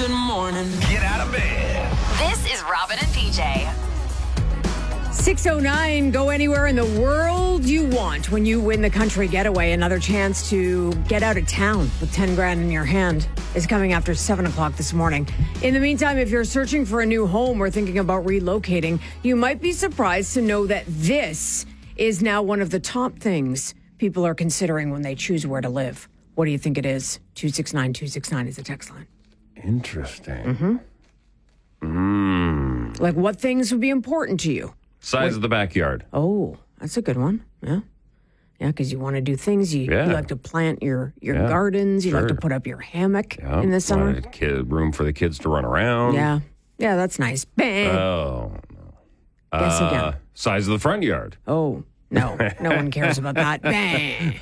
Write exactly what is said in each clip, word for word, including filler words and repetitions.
Good morning. Get out of bed. This is Robin and P J. six oh nine, go anywhere in the world you want when you win the country getaway. Another chance to get out of town with ten grand in your hand is coming after seven o'clock this morning. In the meantime, if you're searching for a new home or thinking about relocating, you might be surprised to know that this is now one of the top things people are considering when they choose where to live. What do you think it is? two six nine two six nine is the text line. Interesting. Mm-hmm. Mm. Like, what things would be important to you? Size what? of the backyard. Oh, that's a good one. Yeah. Yeah, because you want to do things. You, Yeah. you like to plant your, your Yeah, gardens. You like sure. to put up your hammock Yeah. in the summer. Want a kid, room for the kids to run around. Yeah. Yeah, that's nice. Bang. Oh. no. Guess Uh, again. Size of the front yard. Oh, no. No one cares about that. Bang.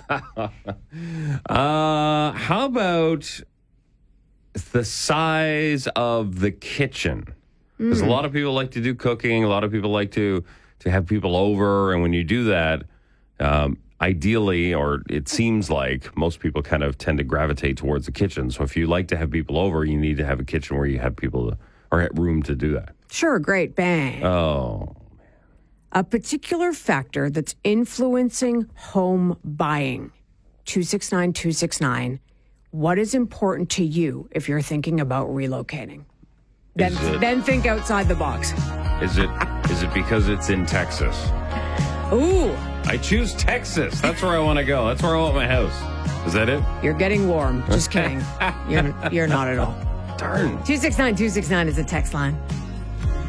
Uh, how about the size of the kitchen? Because Hmm. a lot of people like to do cooking. A lot of people like to to have people over, and when you do that, um, ideally, or it seems like most people kind of tend to gravitate towards the kitchen. So if you like to have people over, you need to have a kitchen where you have people to, or room to do that. Sure, great. Bang. Oh, A particular factor that's influencing home buying. two six nine two six nine. What is important to you if you're thinking about relocating? Then, Is it- then think outside the box. is it is it because it's in Texas? Ooh, I choose Texas. That's where I want to go. That's where I want my house. Is that it? you're getting warm. Just kidding. You're, you're not at all. Darn. two six nine two six nine is the text line.